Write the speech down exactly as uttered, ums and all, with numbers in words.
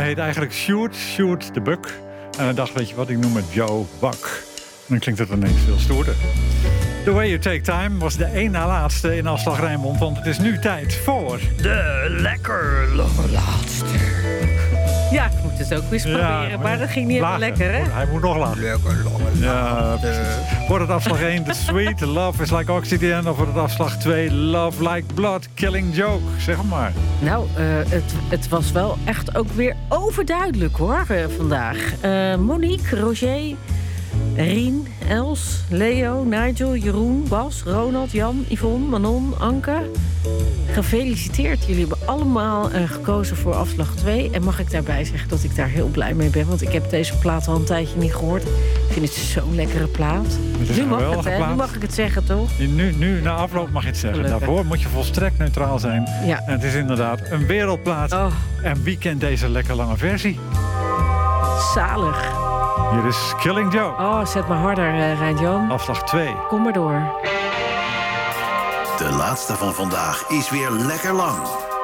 heet eigenlijk Shoot, Shoot the Buck. En hij dacht, weet je wat, ik noem het Joe Buck. Dan klinkt het ineens veel stoerder. The Way You Take Time was de één na laatste in Afslag Rijnmond. Want het is nu tijd voor... De lekker lange laatste. Ja, ik moet het ook eens proberen. Ja, maar dat ging niet helemaal lekker, hè? Hij moet nog lachen. Lekker lange ja, Wordt het afslag één, The Sweet, Love is Like Oxygen... of wordt het afslag twee, Love Like Blood, Killing Joke? Zeg maar. Nou, uh, het, het was wel echt ook weer overduidelijk, hoor, uh, vandaag. Uh, Monique, Roger... Rien, Els, Leo, Nigel, Jeroen, Bas, Ronald, Jan, Yvonne, Manon, Anke. Gefeliciteerd. Jullie hebben allemaal uh, gekozen voor afslag twee. En mag ik daarbij zeggen dat ik daar heel blij mee ben. Want ik heb deze plaat al een tijdje niet gehoord. Ik vind het zo'n lekkere plaat. Het is nu, een mag het, plaat. nu mag ik het zeggen, toch? Nu, nu na afloop mag je het zeggen. Gelukkig. Daarvoor moet je volstrekt neutraal zijn. Ja. En het is inderdaad een wereldplaat. Oh. En wie kent deze lekker lange versie? Zalig. Hier is Killing Joke. Oh, zet maar harder, uh, Rijn-Jan. Afslag twee. Kom maar door. De laatste van vandaag is weer lekker lang.